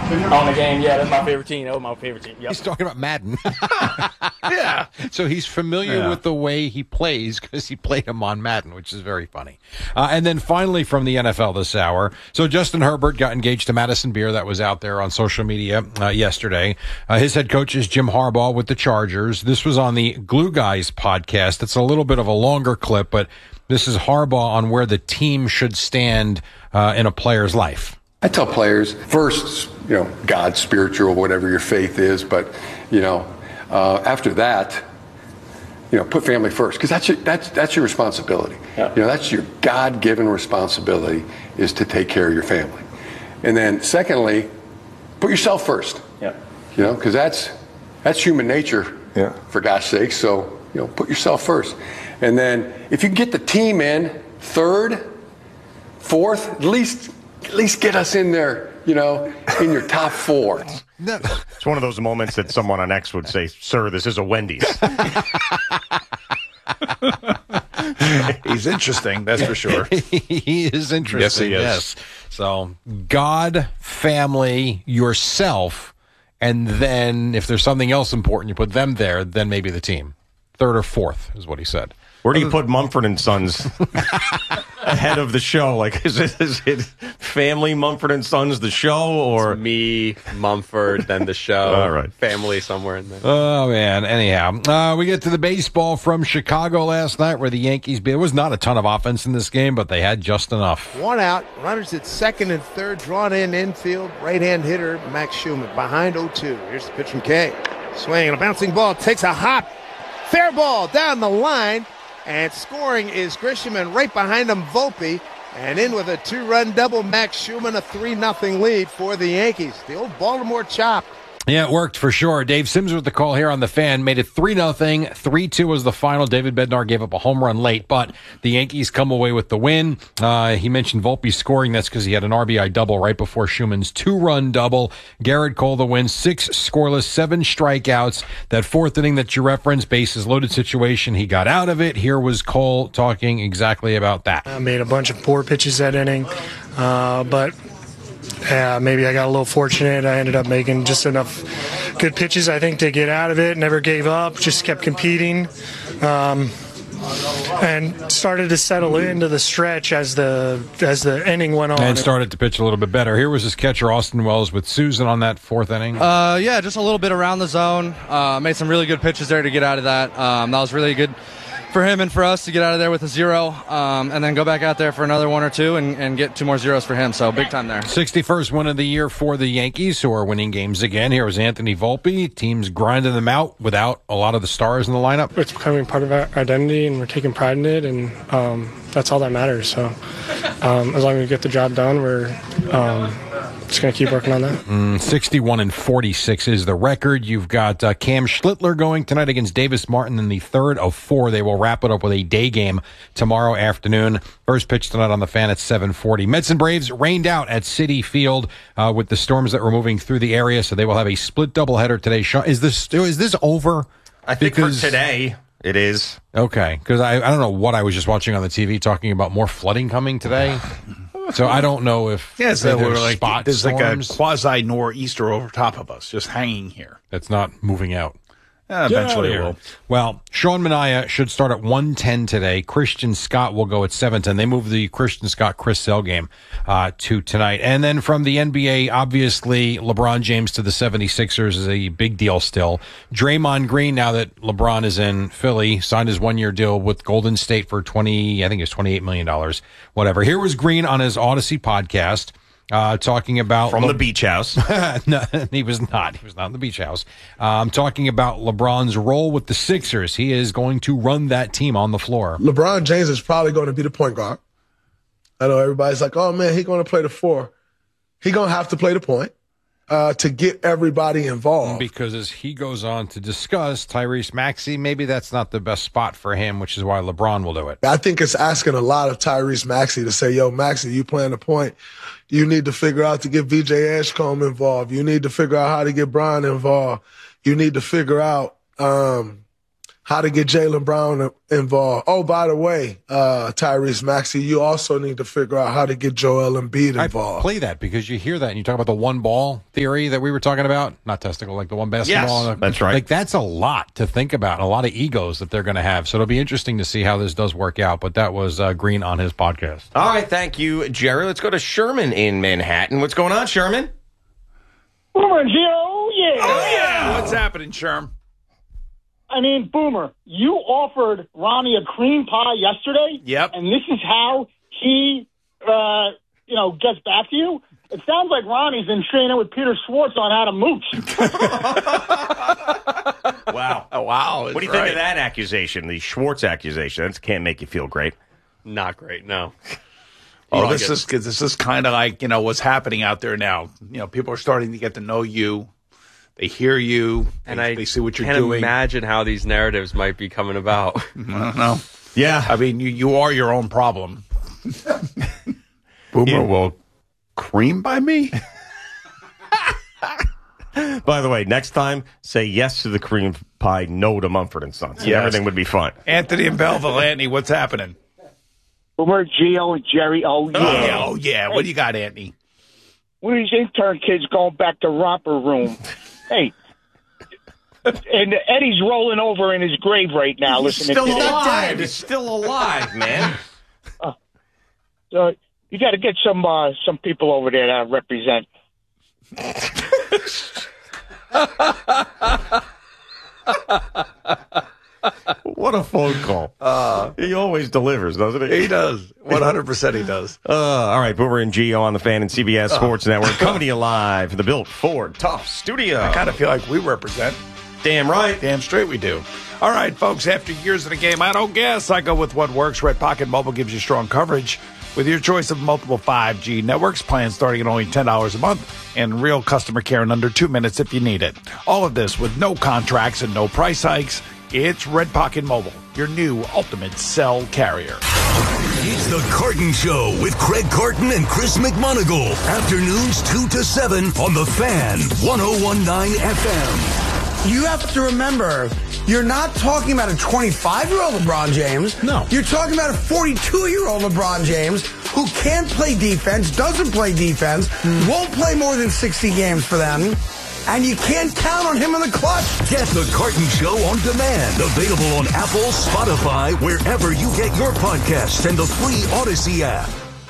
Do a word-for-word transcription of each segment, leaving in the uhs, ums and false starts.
On the game, yeah, that's my favorite team. That was my favorite team. Yep. He's talking about Madden. Yeah. So he's familiar Yeah. with the way he plays because he played him on Madden, which is very funny. Uh, and then finally from the N F L this hour. So Justin Herbert got engaged to Madison Beer. That was out there on social media uh, yesterday. Uh, his head coach is Jim Harbaugh with the Chargers. This was on the Glue Guys podcast. It's a little bit of a longer clip, but this is Harbaugh on where the team should stand uh, in a player's life. I tell players, first, you know, God, spiritual, whatever your faith is, but, you know, uh, after that, you know, put family first, because that's your, that's, that's your responsibility. Yeah. You know, that's your God-given responsibility is to take care of your family. And then secondly, put yourself first. Yeah. You know, because that's, that's human nature, Yeah. for God's sake. So, you know, put yourself first. And then if you can get the team in third, fourth, at least at least get us in there, you know, in your top four. It's one of those moments that someone on X would say, "Sir, this is a Wendy's." He's interesting, that's for sure. He is interesting. Yes, he is. Yes. So God, family, yourself, and then if there's something else important, you put them there, then maybe the team. Third or fourth is what he said. Where do you put Mumford and Sons ahead of the show? Like, is it, is it family Mumford and Sons the show, or It's me, Mumford, then the show. All right. Family somewhere in there. Oh, man. Anyhow, uh, we get to the baseball from Chicago last night where the Yankees, there was not a ton of offense in this game, but they had just enough. One out, runners at second and third, drawn in infield, right-hand hitter Max Schumann behind oh two. Here's the pitch from Kay. Swing and a bouncing ball, takes a hop. Fair ball down the line, and scoring is Grisham, and right behind him Volpe. And in with a two-run double, Max Schumann, a three nothing lead for the Yankees. The old Baltimore chop. Yeah, it worked for sure. Dave Sims with the call here on The Fan. Made it three nothing. three two was the final. David Bednar gave up a home run late, but the Yankees come away with the win. Uh, he mentioned Volpe scoring. That's because he had an R B I double right before Schumann's two-run double. Garrett Cole the win. Six scoreless, seven strikeouts. That fourth inning that you referenced, bases loaded situation, he got out of it. Here was Cole talking exactly about that. I made a bunch of poor pitches that inning, uh, but... Yeah, maybe I got a little fortunate. I ended up making just enough good pitches, I think, to get out of it. Never gave up, just kept competing, um, and started to settle into the stretch as the as the inning went on. And started to pitch a little bit better. Here was his catcher, Austin Wells, with Susan on that fourth inning. Uh, yeah, just a little bit around the zone. Uh, made some really good pitches there to get out of that. Um, that was really good for him and for us to get out of there with a zero, um, and then go back out there for another one or two and, and get two more zeros for him. So big time there. sixty-first win of the year for the Yankees, who are winning games again. Here was Anthony Volpe. Teams grinding them out without a lot of the stars in the lineup. It's becoming part of our identity, and we're taking pride in it, and um, that's all that matters. So um, as long as we get the job done, we're um, just going to keep working on that. Mm, sixty-one and forty-six is the record. You've got uh, Cam Schlittler going tonight against Davis Martin in the third of four. They will wrap it up with a day game tomorrow afternoon. First pitch tonight on The Fan at seven forty. Mets and Braves rained out at Citi Field uh, with the storms that were moving through the area, so they will have a split doubleheader today. Sean, is this is this over? I think Because- for today it is. Okay, because I, I don't know what I was just watching on the T V talking about more flooding coming today. So I don't know if Yeah, so there's we're like, spot there's storms. like a quasi nor'easter over top of us, just hanging here. That's not moving out. Uh, eventually it will. Well, Sean Manaea should start at one ten today. Christian Scott will go at seven ten. They moved the Christian Scott-Chris Sale game uh, to tonight. And then from the N B A, obviously, LeBron James to the seventy-sixers is a big deal still. Draymond Green, now that LeBron is in Philly, signed his one-year deal with Golden State for twenty, I think it's twenty-eight million dollars, whatever. Here was Green on his Odyssey podcast. Uh, talking about From Le- the beach house. no, he was not. He was not in the beach house. Um, talking about LeBron's role with the Sixers. He is going to run that team on the floor. LeBron James is probably going to be the point guard. I know everybody's like, oh, man, he's going to play the four. He's going to have to play the point uh, to get everybody involved. Because as he goes on to discuss, Tyrese Maxey, maybe that's not the best spot for him, which is why LeBron will do it. I think it's asking a lot of Tyrese Maxey to say, yo, Maxey, you playing the point. You need to figure out to get V J Ashcombe involved. You need to figure out how to get Brian involved. You need to figure out um, how to get Jaylen Brown involved. Oh, by the way, uh, Tyrese Maxey, you also need to figure out how to get Joel Embiid involved. I play that because you hear that and you talk about the one ball theory that we were talking about. Not testicle, like the one basketball. Yes, that's right. Like that's a lot to think about, and a lot of egos that they're going to have. So it'll be interesting to see how this does work out. But that was uh, Green on his podcast. All right, thank you, Jerry. Let's go to Sherman in Manhattan. What's going on, Sherman? Boomer and Gio, yeah. Oh, yeah. What's happening, Sherm? I mean, Boomer, you offered Ronnie a cream pie yesterday. Yep. And this is how he, uh, you know, gets back to you. It sounds like Ronnie's been training with Peter Schwartz on how to mooch. Wow. Oh, wow. What do you right. think of that accusation, the Schwartz accusation? That can't make you feel great. Not great, no. Oh, Like this it. is this is kind of like, you know, what's happening out there now. You know, people are starting to get to know you. They hear you. And they, I they see what you're can't doing. imagine how these narratives might be coming about. I don't know. Yeah. I mean, you, you are your own problem. Boomer Yeah. will cream by me? By the way, next time, say yes to the cream pie, no to Mumford and Sons. Yes. Everything would be fine. Anthony and Belleville, Anthony, what's happening? Boomer, Gio, and Jerry, oh, yeah. Oh, yeah. Oh, yeah. What do you got, Anthony? One of these intern kids going back to romper room. Hey. And Eddie's rolling over in his grave right now. He's listening still to this. alive. He's still alive, man. Uh, so you got to get some uh, some people over there that represent. What a phone call. Uh, he always delivers, doesn't he? He does. one hundred percent he does. Uh, all right, Boomer and Gio on the Fan and C B S Sports Network. Coming to you live from the Built Ford Tough Studio. I kind of feel like we represent. Damn right. Damn straight we do. All right, folks, after years in the game, I don't guess. I go with what works. Red Pocket Mobile gives you strong coverage with your choice of multiple five G networks, plans starting at only ten dollars a month, and real customer care in under two minutes if you need it. All of this with no contracts and no price hikes. It's Red Pocket Mobile, your new ultimate cell carrier. It's the Carton Show with Craig Carton and Chris McMonagle. Afternoons two to seven on The Fan, one oh one point nine F M. You have to remember, you're not talking about a twenty-five-year-old LeBron James. No. You're talking about a forty-two-year-old LeBron James who can't play defense, doesn't play defense, mm. won't play more than sixty games for them, and you can't count on him in the clutch. Get the Carton Show on demand. Available on Apple, Spotify, wherever you get your podcasts, and the free Odyssey app.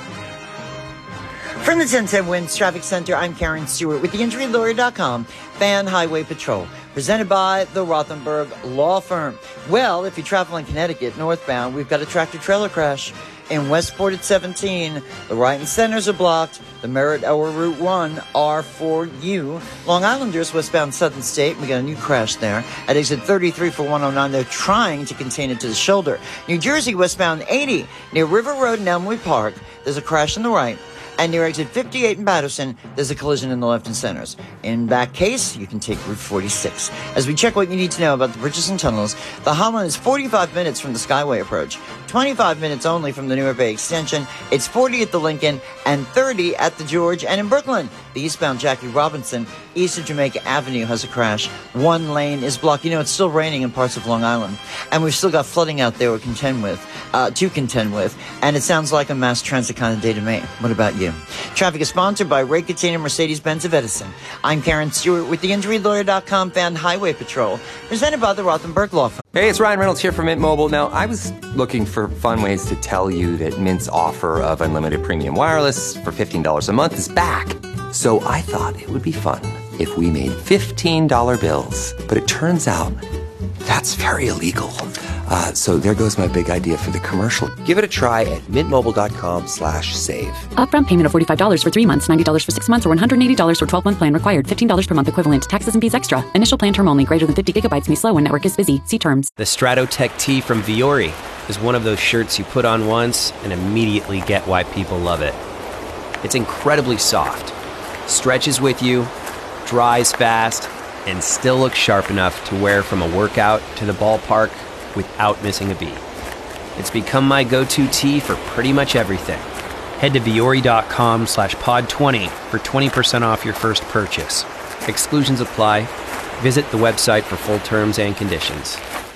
From the ten ten Winds Traffic Center, I'm Karen Stewart with the injury lawyer dot com Fan Highway Patrol, presented by the Rothenberg Law Firm. Well, if you travel in Connecticut northbound, we've got a tractor-trailer crash. In Westport at seventeen, the right and centers are blocked. The Merritt or Route one are for you. Long Islanders westbound Southern State, we got a new crash there. At exit thirty-three for one oh nine, they're trying to contain it to the shoulder. New Jersey westbound eighty, near River Road in Elmwood Park, there's a crash on the right. And near exit fifty-eight in Patterson, there's a collision in the left and centers. In that case, you can take Route forty-six. As we check what you need to know about the bridges and tunnels, the Holland is forty-five minutes from the Skyway approach, twenty-five minutes only from the Newark Bay extension. It's forty at the Lincoln and thirty at the George. And in Brooklyn, the eastbound Jackie Robinson, east of Jamaica Avenue has a crash. One lane is blocked. You know, it's still raining in parts of Long Island. And we've still got flooding out there to contend with, uh, to contend with. And it sounds like a mass transit kind of day to me. What about you? Traffic is sponsored by Ray Catena Mercedes-Benz of Edison. I'm Karen Stewart with the injury lawyer dot com Fan Highway Patrol, presented by the Rothenberg Law Firm. Hey, it's Ryan Reynolds here from Mint Mobile. Now, I was looking for fun ways to tell you that Mint's offer of unlimited premium wireless for fifteen dollars a month is back. So I thought it would be fun if we made fifteen dollar bills. But it turns out that's very illegal. Uh, so there goes my big idea for the commercial. Give it a try at mintmobile.com slash save. Upfront payment of forty-five dollars for three months, ninety dollars for six months, or one hundred eighty dollars for twelve-month plan required. fifteen dollars per month equivalent. Taxes and fees extra. Initial plan term only. Greater than fifty gigabytes may slow when network is busy. See terms. The Stratotech T from Viore is one of those shirts you put on once and immediately get why people love it. It's incredibly soft, stretches with you, dries fast, and still looks sharp enough to wear from a workout to the ballpark without missing a beat. It's become my go-to tee for pretty much everything. Head to Viore.com slash pod 20 for twenty percent off your first purchase. Exclusions apply. Visit the website for full terms and conditions.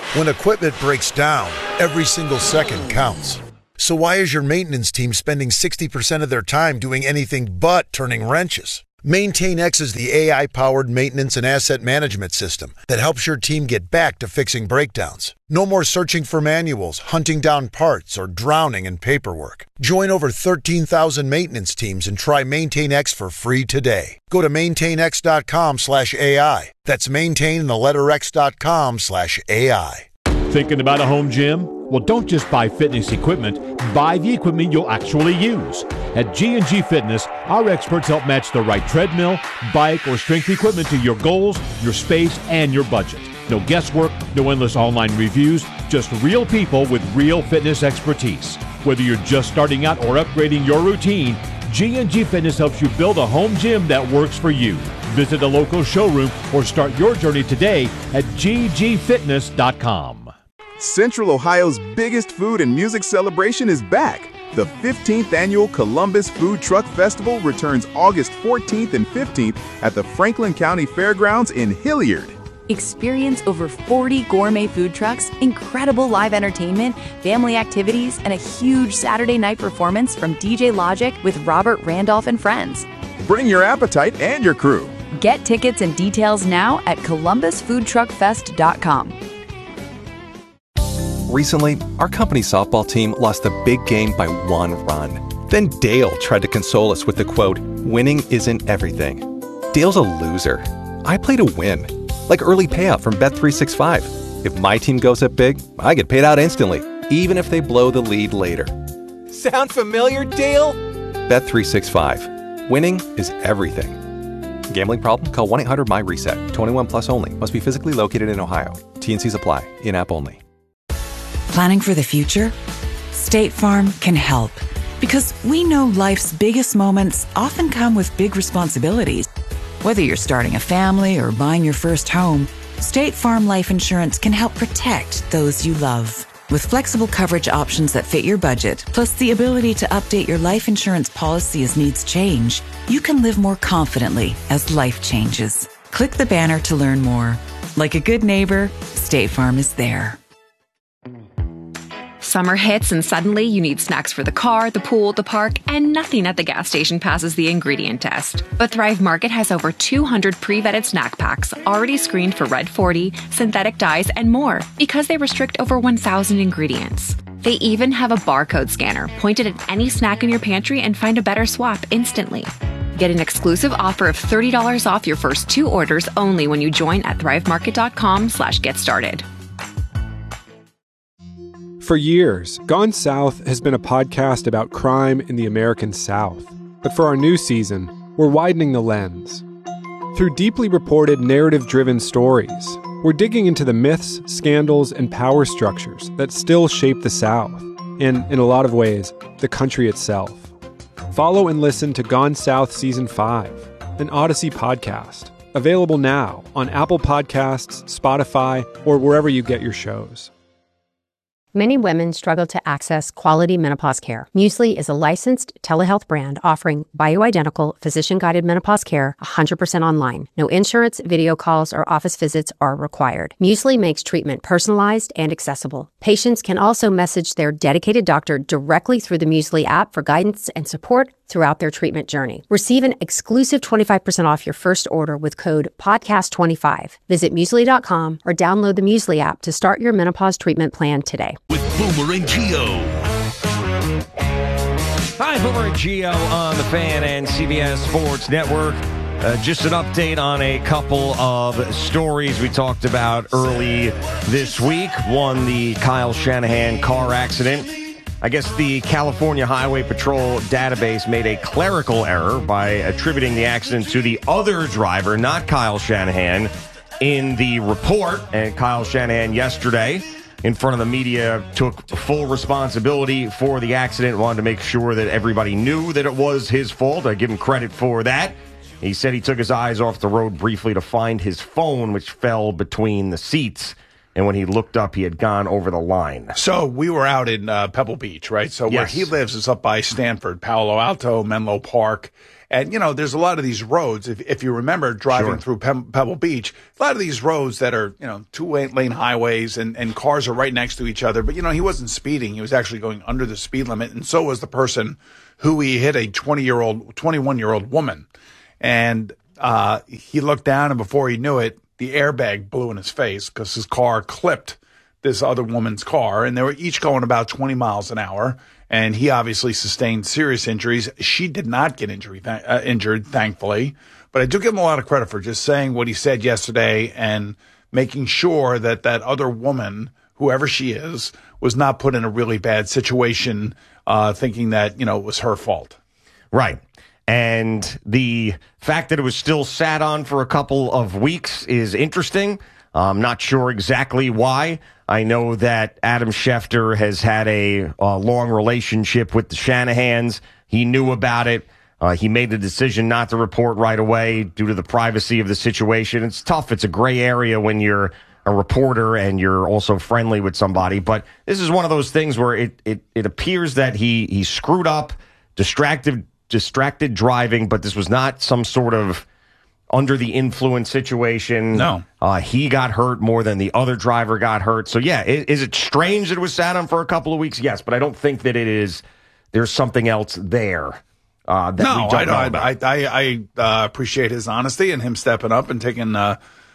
When equipment breaks down, every single second counts. So why is your maintenance team spending sixty percent of their time doing anything but turning wrenches? MaintainX is the A I-powered maintenance and asset management system that helps your team get back to fixing breakdowns. No more searching for manuals, hunting down parts, or drowning in paperwork. Join over thirteen thousand maintenance teams and try MaintainX for free today. Go to maintainx.com slash AI. That's maintain the letter x.com slash AI. Thinking about a home gym? Well, don't just buy fitness equipment. Buy the equipment you'll actually use. At G and G Fitness, our experts help match the right treadmill, bike, or strength equipment to your goals, your space, and your budget. No guesswork, no endless online reviews, just real people with real fitness expertise. Whether you're just starting out or upgrading your routine, G and G Fitness helps you build a home gym that works for you. Visit a local showroom or start your journey today at g g fitness dot com. Central Ohio's biggest food and music celebration is back. The fifteenth Annual Columbus Food Truck Festival returns August fourteenth and fifteenth at the Franklin County Fairgrounds in Hilliard. Experience over forty gourmet food trucks, incredible live entertainment, family activities, and a huge Saturday night performance from D J Logic with Robert Randolph and friends. Bring your appetite and your crew. Get tickets and details now at columbus food truck fest dot com. Recently, our company softball team lost a big game by one run. Then Dale tried to console us with the quote, "Winning isn't everything." Dale's a loser. I play to win. Like early payout from Bet three sixty-five. If my team goes up big, I get paid out instantly, even if they blow the lead later. Sound familiar, Dale? Bet three sixty-five. Winning is everything. Gambling problem? Call one eight hundred my reset. twenty-one plus only. Must be physically located in Ohio. T and Cs apply. In-app only. Planning for the future? State Farm can help. Because we know life's biggest moments often come with big responsibilities. Whether you're starting a family or buying your first home, State Farm Life Insurance can help protect those you love. With flexible coverage options that fit your budget, plus the ability to update your life insurance policy as needs change, you can live more confidently as life changes. Click the banner to learn more. Like a good neighbor, State Farm is there. Summer hits and suddenly you need snacks for the car, the pool, the park, and nothing at the gas station passes the ingredient test. But Thrive Market has over two hundred pre-vetted snack packs already screened for Red forty, synthetic dyes, and more because they restrict over one thousand ingredients. They even have a barcode scanner pointed at any snack in your pantry and find a better swap instantly. Get an exclusive offer of thirty dollars off your first two orders only when you join at thrivemarket.com slash get started. For years, Gone South has been a podcast about crime in the American South. But for our new season, we're widening the lens. Through deeply reported, narrative-driven stories, we're digging into the myths, scandals, and power structures that still shape the South, and, in a lot of ways, the country itself. Follow and listen to Gone South Season five, an Odyssey podcast, available now on Apple Podcasts, Spotify, or wherever you get your shows. Many women struggle to access quality menopause care. Muesli is a licensed telehealth brand offering bioidentical, physician-guided menopause care one hundred percent online. No insurance, video calls, or office visits are required. Muesli makes treatment personalized and accessible. Patients can also message their dedicated doctor directly through the Muesli app for guidance and support throughout their treatment journey. Receive an exclusive twenty-five percent off your first order with code podcast twenty-five. Visit muesli dot com or download the Muesli app to start your menopause treatment plan today. With Boomer and Geo. Hi, Boomer and Geo on the Fan and C B S Sports Network. Uh, just an update on a couple of stories we talked about early this week. One, the Kyle Shanahan car accident. I guess the California Highway Patrol database made a clerical error by attributing the accident to the other driver, not Kyle Shanahan, in the report. And Kyle Shanahan yesterday, in front of the media, took full responsibility for the accident, wanted to make sure that everybody knew that it was his fault. I give him credit for that. He said he took his eyes off the road briefly to find his phone, which fell between the seats. And when he looked up, he had gone over the line. So we were out in uh, Pebble Beach, right? So yes. Where he lives is up by Stanford, Palo Alto, Menlo Park. And, you know, there's a lot of these roads, if, if you remember driving Sure. through Pe- Pebble Beach, a lot of these roads that are, you know, two-lane highways and, and cars are right next to each other. But, you know, he wasn't speeding. He was actually going under the speed limit. And so was the person who he hit, a twenty-year-old, twenty-one-year-old woman. And uh, he looked down, and before he knew it, the airbag blew in his face because his car clipped this other woman's car. And they were each going about twenty miles an hour. And he obviously sustained serious injuries. She did not get injury, th- uh, injured, thankfully. But I do give him a lot of credit for just saying what he said yesterday and making sure that that other woman, whoever she is, was not put in a really bad situation, uh, thinking that, you know, it was her fault. Right. And the fact that it was still sat on for a couple of weeks is interesting. I'm not sure exactly why. I know that Adam Schefter has had a uh, long relationship with the Shanahans. He knew about it. Uh, he made the decision not to report right away due to the privacy of the situation. It's tough. It's a gray area when you're a reporter and you're also friendly with somebody. But this is one of those things where it it, it appears that he, he screwed up, distracted, distracted driving, but this was not some sort of under the influence situation. No. Uh, he got hurt more than the other driver got hurt. So, yeah, is, is it strange that it was sat on for a couple of weeks? Yes, but I don't think that it is. There's something else there uh, that no, we don't I, know I, about. I, I, I uh, appreciate his honesty and him stepping up and taking uh,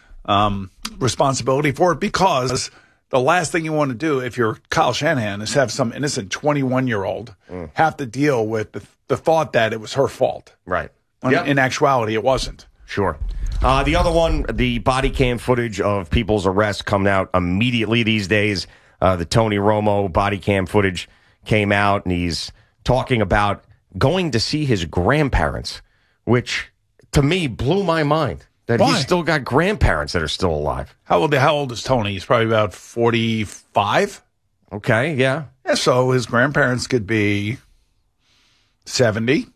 um, responsibility for it, because the last thing you want to do if you're Kyle Shanahan is have some innocent twenty-one-year-old Mm. have to deal with the, the thought that it was her fault. Right. When Yep. in actuality, it wasn't. Sure. Uh, the other one, the body cam footage of people's arrests coming out immediately these days. Uh, the Tony Romo body cam footage came out, and he's talking about going to see his grandparents, which to me blew my mind that Why? he's still got grandparents that are still alive. How old? How old is Tony? He's probably about forty-five. Okay, yeah. Yeah, so his grandparents could be seventy.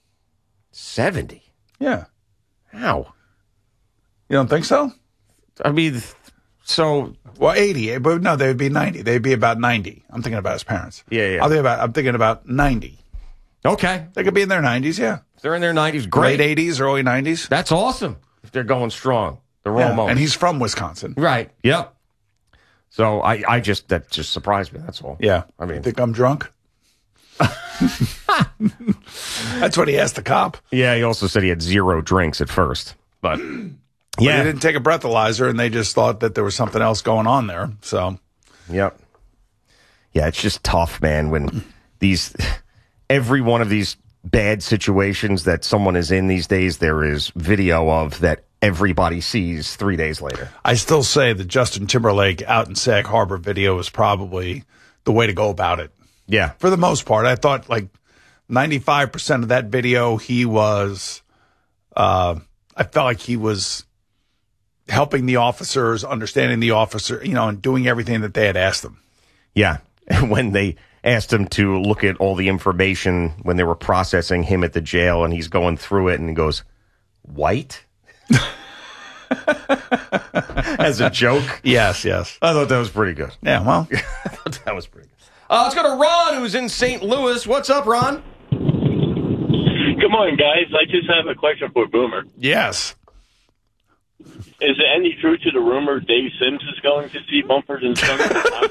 seventy? Yeah. How? You don't think so? I mean, so well, eighty, but no, they would be ninety. They'd be about ninety. I'm thinking about his parents. Yeah, yeah. I'm thinking about, I'm thinking about ninety. Okay. They could be in their nineties, yeah. If they're in their nineties, great. Late eighties, early nineties. That's awesome if they're going strong. The Yeah, Romo. and he's from Wisconsin. Right. Yep. So I, I just, that just surprised me. That's all. Yeah. I mean, You think I'm drunk? That's what he asked the cop. yeah, he also said he had zero drinks at first. But, But yeah. he didn't take a breathalyzer, and they just thought that there was something else going on there. So, Yep. Yeah, it's just tough, man, when these, every one of these bad situations that someone is in these days, there is video of that everybody sees three days later. I still say the Justin Timberlake out in Sag Harbor video is probably the way to go about it. Yeah. For the most part, I thought like ninety-five percent of that video, he was, uh, I felt like he was helping the officers, understanding the officer, you know, and doing everything that they had asked him. Yeah. And when they asked him to look at all the information when they were processing him at the jail, and he's going through it and he goes, white? As a joke. Yes, yes. I thought that was pretty good. Yeah, well. I thought that was pretty good. Uh, let's go to Ron, who's in Saint Louis. What's up, Ron? Good morning, guys. I just have a question for Boomer. Yes. Is there any truth to the rumor Dave Sims is going to see Mumford and Sons?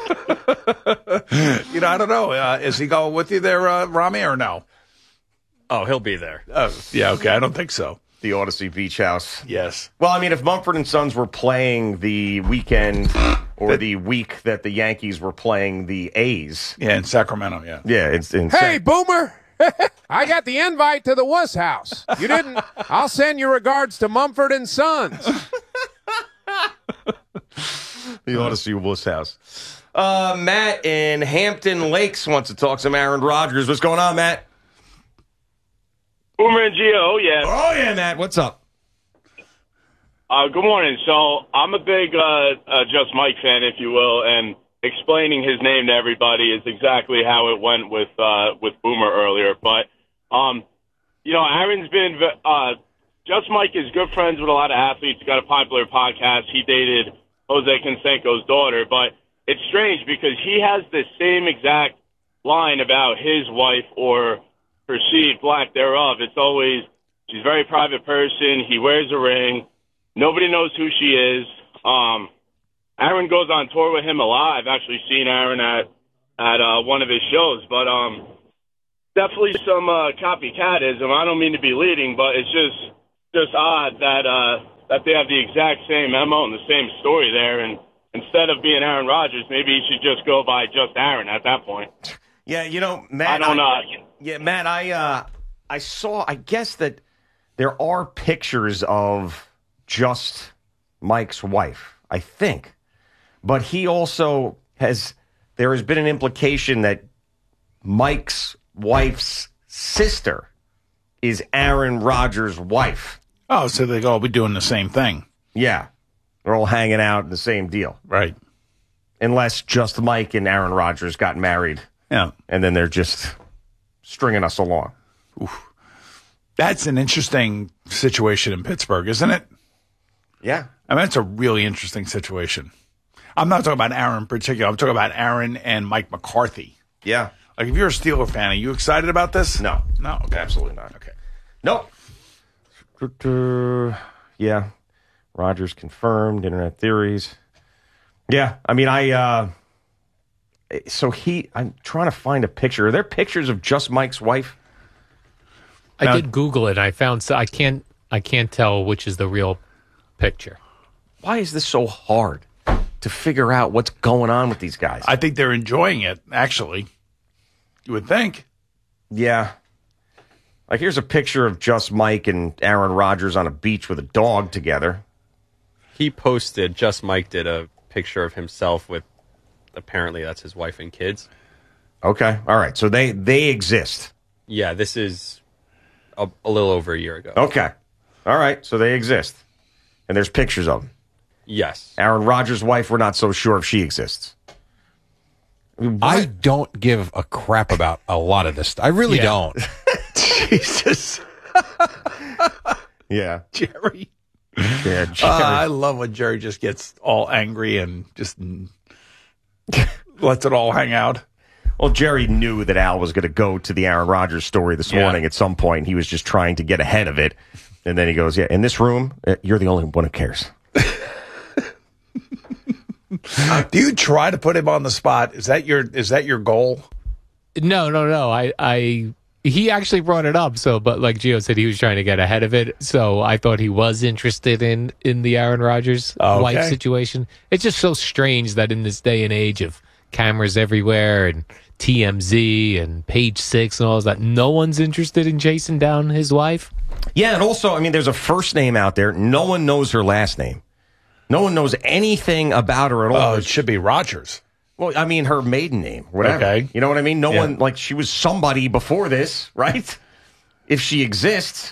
You know, I don't know. Uh, is he going with you there, uh, Rami, or no? Oh, he'll be there. Uh, yeah, okay. I don't think so. The Odyssey Beach House. Yes. Well, I mean, if Mumford and Sons were playing the weekend or the week that the Yankees were playing the A's. Yeah, in Sacramento, yeah. Yeah, it's in Hey, Boomer! I got the invite to the Wuss House. You didn't? I'll send your regards to Mumford and Sons. The Odyssey Wuss House. Uh, Matt in Hampton Lakes wants to talk some Aaron Rodgers. What's going on, Matt? Boomer and Gio, oh, yeah. Oh, yeah, Matt. What's up? Uh, good morning. So I'm a big uh, uh, Just Mike fan, if you will, and explaining his name to everybody is exactly how it went with uh, with Boomer earlier. But, um, you know, Aaron's been uh, – Just Mike is good friends with a lot of athletes. He's got a popular podcast. He dated Jose Canseco's daughter. But it's strange because he has the same exact line about his wife or perceived lack thereof. It's always, She's a very private person. He wears a ring. Nobody knows who she is. Um, Aaron goes on tour with him a lot. I've actually seen Aaron at at uh, one of his shows, but um, definitely some uh, copycatism. I don't mean to be leading, but it's just just odd that uh, that they have the exact same memo and the same story there. And instead of being Aaron Rodgers, maybe he should just go by just Aaron at that point. Yeah, you know, Matt. I don't know. Yeah, Matt. I uh, I saw. I guess that there are pictures of just Mike's wife. I think, but he also has. There has been an implication that Mike's wife's sister is Aaron Rodgers' wife. Oh, so they all be doing the same thing. Yeah. They're all hanging out in the same deal. Right. Unless just Mike and Aaron Rodgers got married. Yeah. And then they're just stringing us along. Oof. That's an interesting situation in Pittsburgh, isn't it? Yeah. I mean, it's a really interesting situation. I'm not talking about Aaron in particular. I'm talking about Aaron and Mike McCarthy. Yeah. Like, if you're a Steeler fan, are you excited about this? No. No? Okay. Absolutely not. Okay. No. Yeah. Rodgers confirmed. Internet theories. Yeah. I mean, I, uh, so he, I'm trying to find a picture. Are there pictures of just Mike's wife? I Now, did Google it. And I found, so I can't, I can't tell which is the real picture. Why is this so hard to figure out what's going on with these guys? I think they're enjoying it, actually. You would think. Yeah. Like, here's a picture of just Mike and Aaron Rodgers on a beach with a dog together. He posted, just Mike did a picture of himself with, apparently that's his wife and kids. Okay. All right. So they, they exist. Yeah, this is a, a little over a year ago. Okay. All right. So they exist. And there's pictures of them. Yes. Aaron Rodgers' wife, we're not so sure if she exists. I, mean, I don't give a crap about a lot of this. I really Yeah. don't. Jesus. Yeah. Jerry. Yeah, Jerry. Uh, I love when Jerry just gets all angry and just lets it all hang out. Well, Jerry knew that Al was going to go to the Aaron Rodgers story this Yeah. morning at some point. He was just trying to get ahead of it. And then he goes, yeah, in this room, uh, you're the only one who cares. Do you try to put him on the spot? Is that your is that your goal? No, no, no. I, I, he actually brought it up. So, but like Gio said, he was trying to get ahead of it. So I thought he was interested in, in the Aaron Rodgers Okay. wife situation. It's just so strange that in this day and age of cameras everywhere and T M Z and Page Six and all that, no one's interested in chasing down his wife. Yeah, and also, I mean, there's a first name out there. No one knows her last name. No one knows anything about her at all. Oh, it should be Rodgers. Well, I mean, her maiden name, whatever. Okay. You know what I mean? No Yeah. one, like, she was somebody before this, right? If she exists.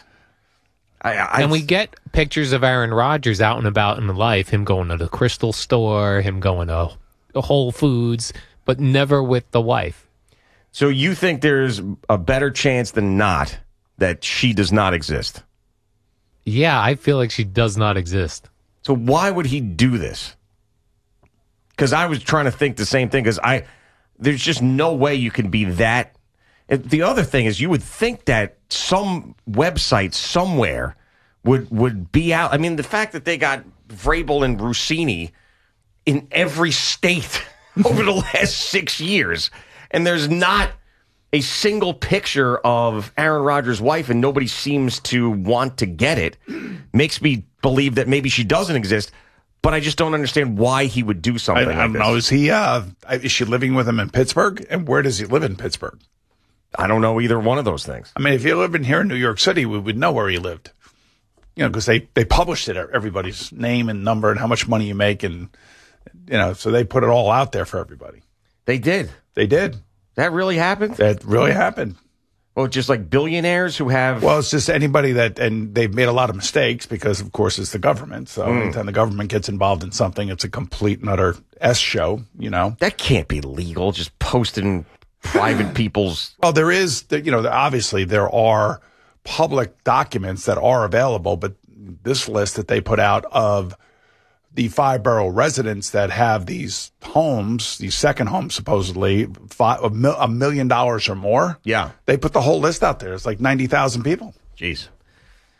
I, I, And we get pictures of Aaron Rodgers out and about in life, him going to the Crystal store, him going to Whole Foods, but never with the wife. So you think there's a better chance than not that she does not exist? Yeah, I feel like she does not exist. So why would he do this? Because I was trying to think the same thing. Because I, there's just no way you can be that. And the other thing is, you would think that some website somewhere would would be out. I mean, the fact that they got Vrabel and Rossini in every state over the last six years, and there's not a single picture of Aaron Rodgers' wife, and nobody seems to want to get it, makes me believe that maybe she doesn't exist. But I just don't understand why he would do something I, I like don't this. know. Is he? Uh, is she living with him in Pittsburgh? And where does he live in Pittsburgh? I don't know either one of those things. I mean, if you live in here in New York City, we would know where he lived. You know, because they, they published it, everybody's name and number and how much money you make. And, you know, so they put it all out there for everybody. They did. They did. That really happened? That really happened. Well, just like billionaires who have... Well, it's just anybody that, and they've made a lot of mistakes because, of course, it's the government. So Mm. anytime the government gets involved in something, it's a complete and utter S show, you know. That can't be legal, just posting private people's... Well, there is, you know, obviously there are public documents that are available, but this list that they put out of the five borough residents that have these homes, these second homes, supposedly five, a, mil, a million dollars or more. Yeah. They put the whole list out there. It's like ninety thousand people. Jeez.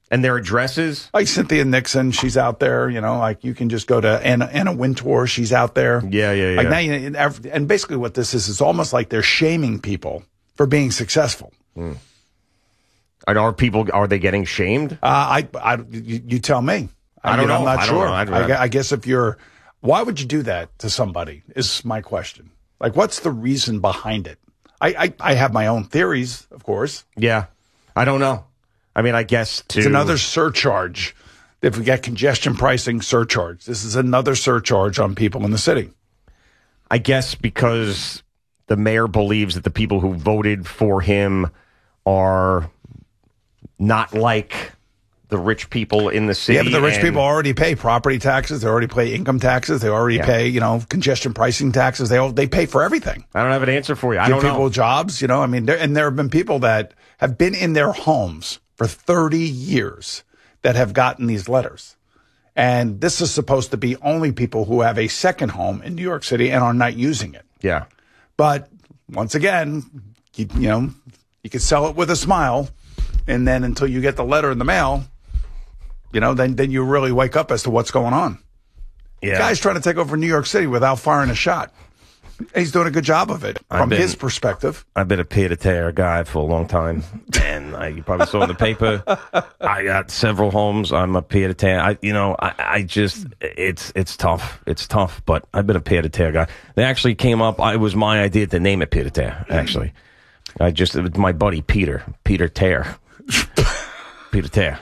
And their addresses? Like Cynthia Nixon, she's out there. You know, like you can just go to Anna, Anna Wintour, she's out there. Yeah, yeah, yeah. Like now, you, and basically what this is, it's almost like they're shaming people for being successful. Mm. And are people, are they getting shamed? Uh, I, I, you, you tell me. I, I don't mean, know. I'm not I don't sure. know. I don't- I, I guess if you're, why would you do that to somebody is my question. Like, what's the reason behind it? I, I, I have my own theories, of course. Yeah. I don't know. I mean, I guess to... It's another surcharge. If we get congestion pricing surcharge, this is another surcharge on people in the city. I guess because the mayor believes that the people who voted for him are not like the rich people in the city. Yeah, but the rich and- people already pay property taxes. They already pay income taxes. They already Yeah. pay, you know, congestion pricing taxes. They all, they pay for everything. I don't have an answer for you. I Give don't people know. jobs, you know. I mean, there, and there have been people that have been in their homes for thirty years that have gotten these letters. And this is supposed to be only people who have a second home in New York City and are not using it. Yeah. But once again, you, you know, you can sell it with a smile. And then until you get the letter in the mail, you know, then, then you really wake up as to what's going on. Yeah. The guy's trying to take over New York City without firing a shot. He's doing a good job of it I've from been- his perspective. I've been a pied-à-terre guy for a long time, and I, you probably saw in the paper. I got several homes. I'm a pied-à-terre. I, you know, I, I just it's it's tough. It's tough, but I've been a pied-à-terre guy. They actually came up. I, it was my idea to name it pied-à-terre. Actually, I just it was my buddy Peter Peter Terre. Peter Terre.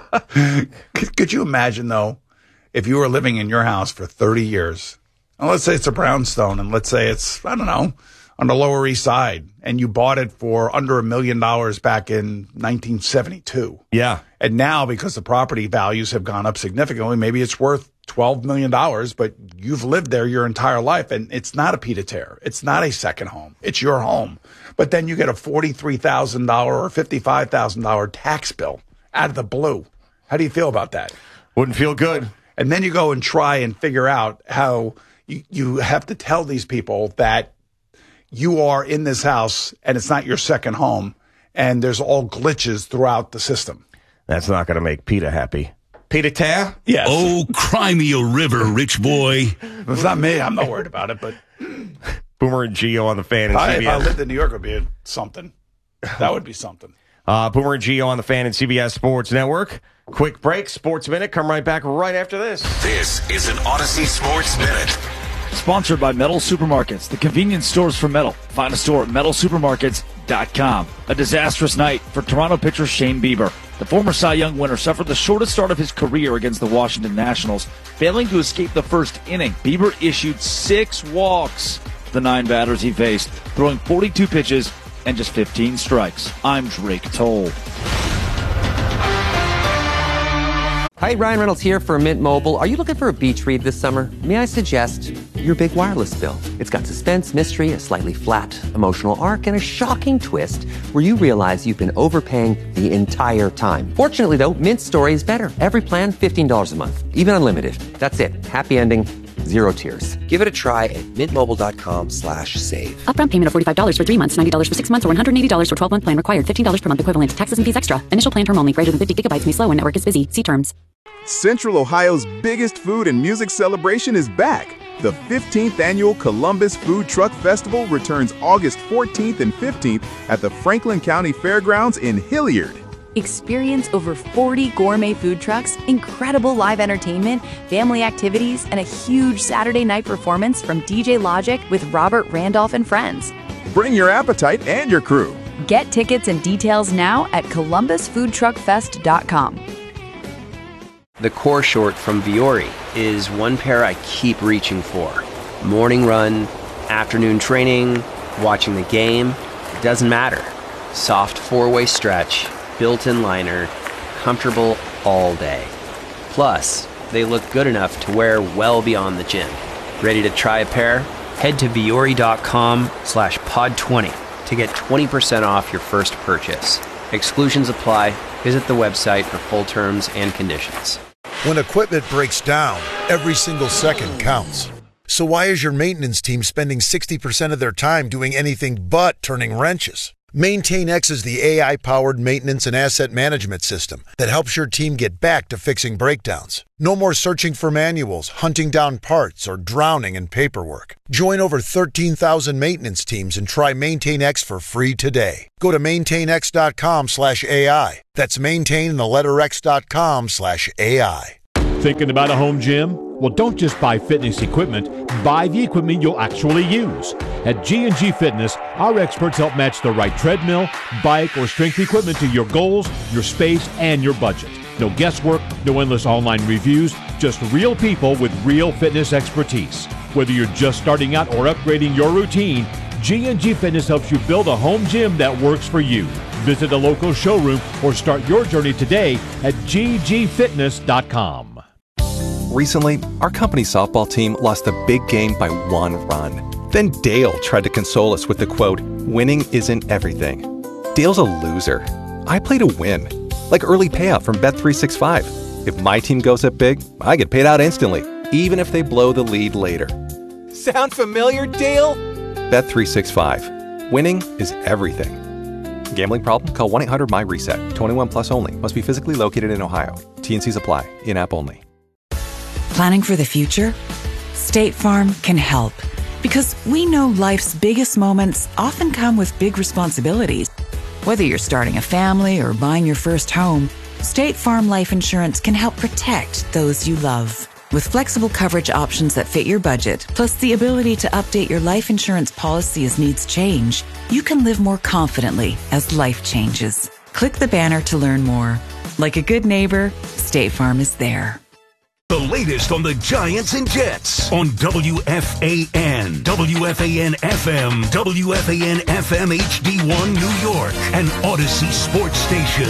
could, could you imagine, though, if you were living in your house for thirty years, and let's say it's a brownstone, and let's say it's, I don't know, on the Lower East Side, and you bought it for under a million dollars back in nineteen seventy-two. Yeah. And now, because the property values have gone up significantly, maybe it's worth twelve million dollars, but you've lived there your entire life, and it's not a pied-à-terre. It's not a second home. It's your home. But then you get a forty-three thousand dollars or fifty-five thousand dollars tax bill out of the blue. How do you feel about that? Wouldn't feel good. And then you go and try and figure out how you, you have to tell these people that you are in this house and it's not your second home, and there's all glitches throughout the system. That's not going to make Peter happy. Peter Terre? Yes. Oh, cry me a river, rich boy. It's not me. I'm not worried about it, but Boomer and Gio on the Fan and I, C B if I S. lived in New York, it would be something. That would be something. Uh, Boomer and Gio on the Fan and C B S Sports Network. Quick break, Sports Minute. Come right back right after this. This is an Odyssey Sports Minute. Sponsored by Metal Supermarkets, the convenience stores for metal. Find a store at metal supermarkets dot com. A disastrous night for Toronto pitcher Shane Bieber. The former Cy Young winner suffered the shortest start of his career against the Washington Nationals, failing to escape the first inning. Bieber issued six walks to the nine batters he faced, throwing forty-two pitches and just fifteen strikes. I'm Drake Toll. Hi, Ryan Reynolds here for Mint Mobile. Are you looking for a beach read this summer? May I suggest your big wireless bill? It's got suspense, mystery, a slightly flat emotional arc, and a shocking twist where you realize you've been overpaying the entire time. Fortunately, though, Mint's story is better. Every plan, fifteen dollars a month, even unlimited. That's it. Happy ending, zero tears. Give it a try at mintmobile.com slash save. Upfront payment of forty-five dollars for three months, ninety dollars for six months, or one hundred eighty dollars for twelve-month plan required. fifteen dollars per month equivalent. Taxes and fees extra. Initial plan term only. Greater than fifty gigabytes may slow when network is busy. See terms. Central Ohio's biggest food and music celebration is back. The fifteenth Annual Columbus Food Truck Festival returns August fourteenth and fifteenth at the Franklin County Fairgrounds in Hilliard. Experience over forty gourmet food trucks, incredible live entertainment, family activities, and a huge Saturday night performance from D J Logic with Robert Randolph and friends. Bring your appetite and your crew. Get tickets and details now at columbus food truck fest dot com. The core short from Viore is one pair I keep reaching for. Morning run, afternoon training, watching the game, it doesn't matter. Soft four-way stretch, built-in liner, comfortable all day. Plus, they look good enough to wear well beyond the gym. Ready to try a pair? Head to viore.com slash pod 20 to get twenty percent off your first purchase. Exclusions apply. Visit the website for full terms and conditions. When equipment breaks down, every single second counts. So why is your maintenance team spending sixty percent of their time doing anything but turning wrenches? MaintainX is the A I-powered maintenance and asset management system that helps your team get back to fixing breakdowns. No more searching for manuals, hunting down parts, or drowning in paperwork. Join over thirteen thousand maintenance teams and try MaintainX for free today. Go to maintainx.com slash AI. That's maintain in the letter x.com slash AI. Thinking about a home gym? Well, don't just buy fitness equipment. Buy the equipment you'll actually use. At G and G Fitness, our experts help match the right treadmill, bike, or strength equipment to your goals, your space, and your budget. No guesswork, no endless online reviews, just real people with real fitness expertise. Whether you're just starting out or upgrading your routine, G and G Fitness helps you build a home gym that works for you. Visit a local showroom or start your journey today at g g fitness dot com. Recently, our company softball team lost a big game by one run. Then Dale tried to console us with the quote, "Winning isn't everything." Dale's a loser. I play to win. Like early payout from Bet three sixty-five. If my team goes up big, I get paid out instantly, even if they blow the lead later. Sound familiar, Dale? Bet three sixty-five. Winning is everything. Gambling problem? Call one eight hundred my reset. twenty-one plus only. Must be physically located in Ohio. T and Cs apply. In-app only. Planning for the future? State Farm can help. Because we know life's biggest moments often come with big responsibilities. Whether you're starting a family or buying your first home, State Farm Life Insurance can help protect those you love. With flexible coverage options that fit your budget, plus the ability to update your life insurance policy as needs change, you can live more confidently as life changes. Click the banner to learn more. Like a good neighbor, State Farm is there. The latest on the Giants and Jets on W F A N, W F A N F M, W F A N F M H D one New York, and Odyssey Sports Station.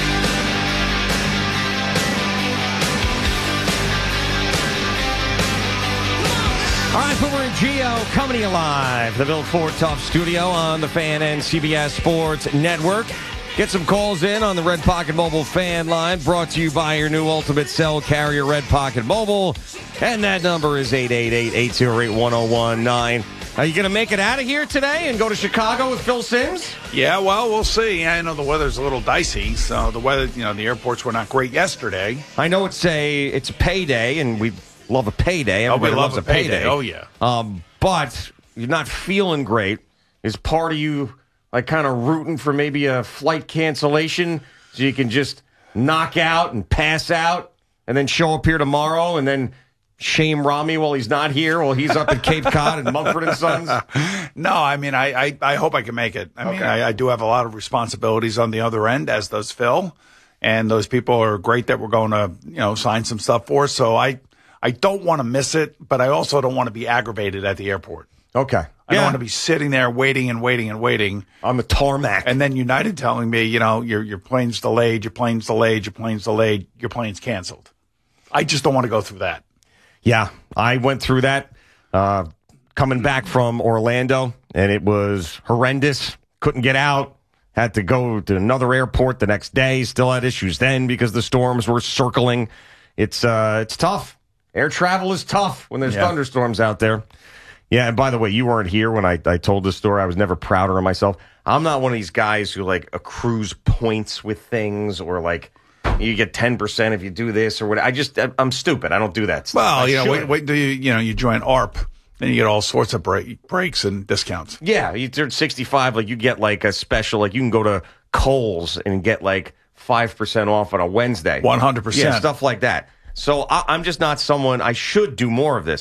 All right, Boomer and Gio coming to you live. The Bill Ford Tough Studio on the Fan and C B S Sports Network. Get some calls in on the Red Pocket Mobile fan line, brought to you by your new Ultimate Cell carrier, Red Pocket Mobile. And that number is eight eight eight, eight oh eight, one oh one nine. Are you going to make it out of here today and go to Chicago with Phil Simms? Yeah, well, we'll see. I know the weather's a little dicey, so the weather, you know, the airports were not great yesterday. I know it's a it's a payday, and we love a payday. Everybody oh, we love loves a payday. payday. Oh, yeah. Um, but you're not feeling great. Is part of you like kind of rooting for maybe a flight cancellation so you can just knock out and pass out and then show up here tomorrow and then shame Rami while he's not here, while he's up at Cape Cod and Mumford and Sons? No, I mean, I, I, I hope I can make it. I okay. mean, I, I do have a lot of responsibilities on the other end, as does Phil. And those people are great that we're going to, you know, sign some stuff for. So I, I don't want to miss it, but I also don't want to be aggravated at the airport. Okay. I yeah. don't want to be sitting there waiting and waiting and waiting on the tarmac. And then United telling me, you know, your your plane's delayed, your plane's delayed, your plane's delayed, your plane's canceled. I just don't want to go through that. Yeah, I went through that uh, coming back from Orlando, and it was horrendous. Couldn't get out. Had to go to another airport the next day. Still had issues then because the storms were circling. It's uh, it's tough. Air travel is tough when there's yeah. thunderstorms out there. Yeah, and by the way, you weren't here when I, I told this story. I was never prouder of myself. I'm not one of these guys who, like, accrues points with things or, like, you get ten percent if you do this or what. I just, I'm stupid. I don't do that stuff. Well, I you know, should. wait, wait, do you, you know, you join A R P, then you get all sorts of break, breaks and discounts. Yeah, you turn sixty-five, like, you get, like, a special, like, you can go to Kohl's and get, like, five percent off on a Wednesday. one hundred percent. Yeah, stuff like that. So I, I'm just not someone, I should do more of this.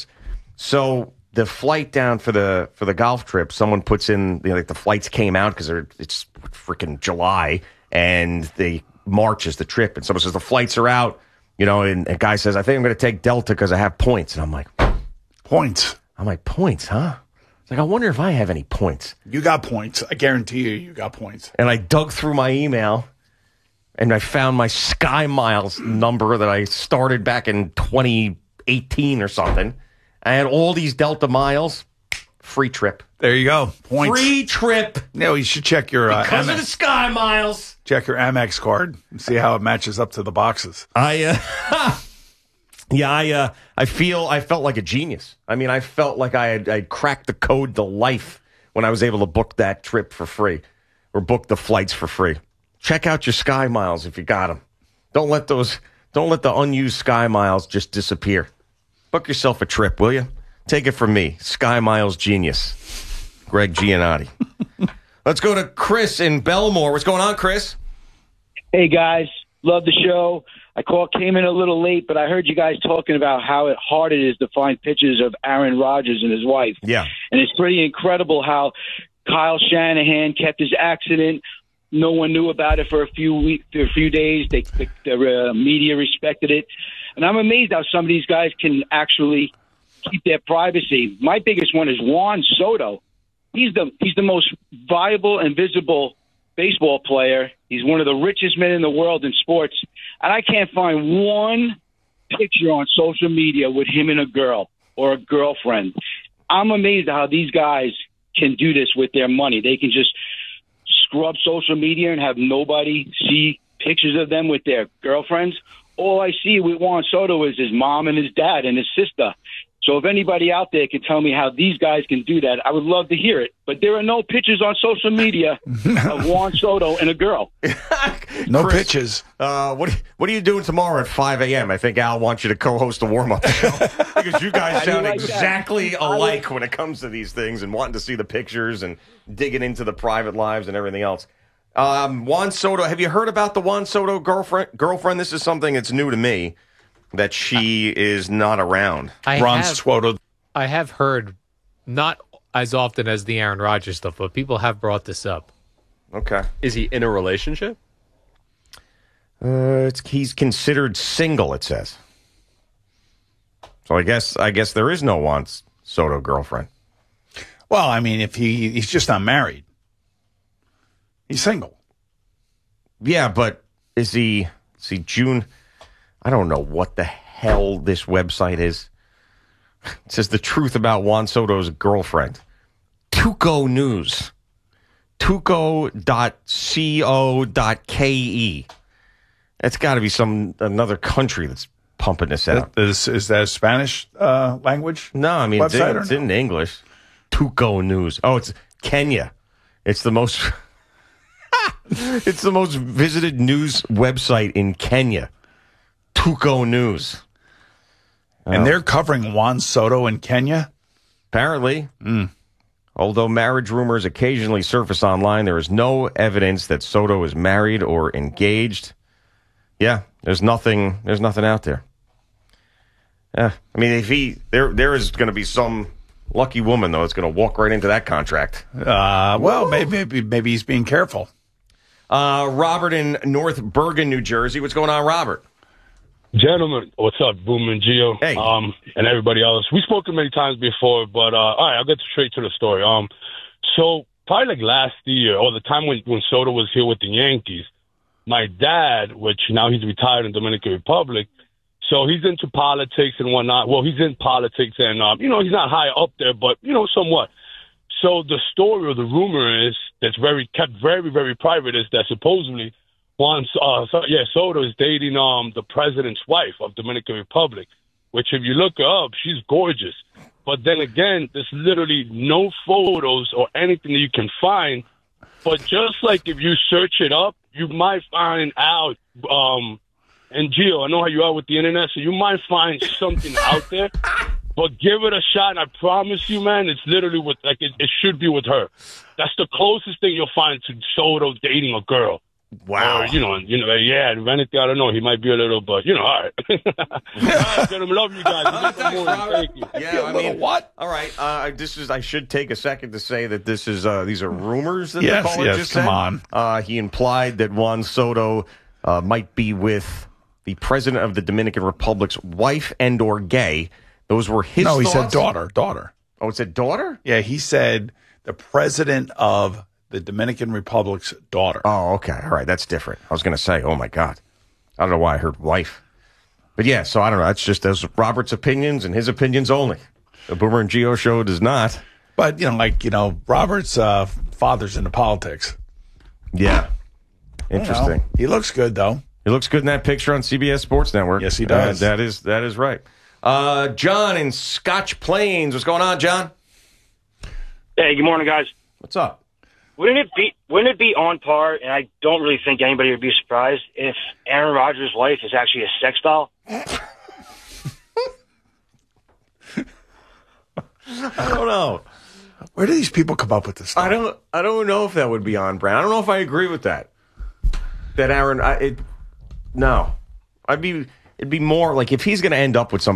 So the flight down for the for the golf trip, someone puts in, you know, like the flights came out because it's freaking July and the March is the trip. And someone says the flights are out, you know, and a guy says, I think I'm going to take Delta because I have points. And I'm like, points? I'm like, points, huh? It's like, I wonder if I have any points. You got points. I guarantee you, you got points. And I dug through my email and I found my Sky Miles number that I started back in twenty eighteen or something. I had all these Delta miles. Free trip. There you go. Points. Free trip. No, you should check your uh, because Amex. of the Sky Miles. Check your Amex card and see how it matches up to the boxes. I, uh, yeah, I, uh, I feel, I felt like a genius. I mean, I felt like I had, I'd cracked the code to life when I was able to book that trip for free. or book the flights for free. Check out your Sky Miles if you got them. Don't let those, don't let the unused Sky Miles just disappear. Book yourself a trip, will you? Take it from me, Sky Miles genius, Greg Giannotti. Let's go to Chris in Belmore. What's going on, Chris? Hey, guys. Love the show. I call, came in a little late, but I heard you guys talking about how hard it is to find pictures of Aaron Rodgers and his wife. Yeah. And it's pretty incredible how Kyle Shanahan kept his accident. No one knew about it for a few weeks, for a few days. They, the, the uh, media respected it. And I'm amazed how some of these guys can actually keep their privacy. My biggest one is Juan Soto. He's the he's the most viable and visible baseball player. He's one of the richest men in the world in sports. And I can't find one picture on social media with him and a girl or a girlfriend. I'm amazed at how these guys can do this with their money. They can just scrub social media and have nobody see pictures of them with their girlfriends. All I see with Juan Soto is his mom and his dad and his sister. So if anybody out there can tell me how these guys can do that, I would love to hear it. But there are no pictures on social media of Juan Soto and a girl. No Chris, pitches. Uh, what What are you doing tomorrow at five a.m.? I think Al wants you to co-host a warm-up show because you guys sound like exactly that? alike when it comes to these things and wanting to see the pictures and digging into the private lives and everything else. Um, Juan Soto, have you heard about the Juan Soto girlfriend? Girlfriend, this is something that's new to me, that she is not around. I Ron have, Soto. I have heard, not as often as the Aaron Rodgers stuff, but people have brought this up. Okay. Is he in a relationship? Uh, it's, he's considered single, it says. So I guess I guess there is no Juan Soto girlfriend. Well, I mean, if he he's just not married. He's single. Yeah, but is he, is he June? I don't know what the hell this website is. It says the truth about Juan Soto's girlfriend. Tuco News. Tuco dot co dot ke. That's got to be some another country that's pumping this out. Is, is that a Spanish uh, language? No, I mean, it's, website in, or it's no? in English. Tuco News. Oh, it's Kenya. It's the most... It's the most visited news website in Kenya. Tuco News. And Oh. they're covering Juan Soto in Kenya? Apparently. Although marriage rumors occasionally surface online, there is no evidence that Soto is married or engaged. Yeah, there's nothing there's nothing out there. Yeah, I mean, if he there there is going to be some lucky woman though that's going to walk right into that contract. Uh, well, maybe, maybe maybe he's being careful. Uh, Robert in North Bergen, New Jersey. What's going on, Robert? Gentlemen, what's up, Boom and Gio, hey. um, and everybody else? We've spoken many times before, but uh, all right, I'll get straight to the story. Um, so probably like last year, or the time when, when Soto was here with the Yankees, my dad, which now he's retired in Dominican Republic, so he's into politics and whatnot. Well, he's in politics, and um, you know, he's not high up there, but you know, somewhat. So the story or the rumor is that's very kept very very private is that supposedly Juan, uh, so, yeah, Soto is dating um the president's wife of Dominican Republic, which if you look her up, she's gorgeous. But then again, there's literally no photos or anything that you can find. But just like if you search it up, you might find out. Um, and Gio, I know how you are with the internet, so you might find something out there. But give it a shot, and I promise you, man, it's literally with like it, it should be with her. That's the closest thing you'll find to Soto dating a girl. Wow. Or, you know, you know, yeah, if anything, I don't know. He might be a little, but, you know, all right. all right, gentlemen, love you guys. Thank you. Yeah, I mean, what? All right, uh, this is. I should take a second to say that this is. Uh, these are rumors that Yes, the caller yes, just come said. on. Uh, he implied that Juan Soto uh, might be with the president of the Dominican Republic's wife and or gay. Those were his No, he thoughts? said daughter, daughter. Oh, it said daughter? Yeah, he said the president of the Dominican Republic's daughter. Oh, okay. All right, that's different. I was going to say, oh, my God. I don't know why I heard wife. But, yeah, so I don't know. That's just those Robert's opinions and his opinions only. The Boomer and Gio show does not. But, you know, like, you know, Robert's uh, father's into politics. Yeah. Interesting. You know, he looks good, though. He looks good in that picture on C B S Sports Network. Yes, he does. Uh, that is that is right. Uh, John in Scotch Plains. What's going on, John? Hey, good morning, guys. What's up? Wouldn't it be wouldn't it be on par? And I don't really think anybody would be surprised if Aaron Rodgers' wife is actually a sex doll. I don't know. Where do these people come up with this stuff? I don't. I don't know if that would be on brand. I don't know if I agree with that. That Aaron, I, it, no, I'd be. It'd be more like if he's going to end up with somebody.